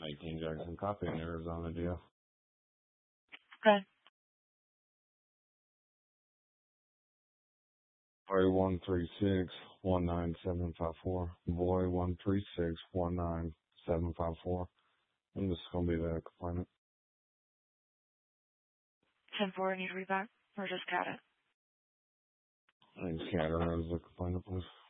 19 Jackson, copy in Arizona, deal. Okay. Boy 136-19754. Boy 136-19754. I'm just gonna be the complainant. 10-4, need to read back? Or just cat it? I think Scatter is the complainant, please.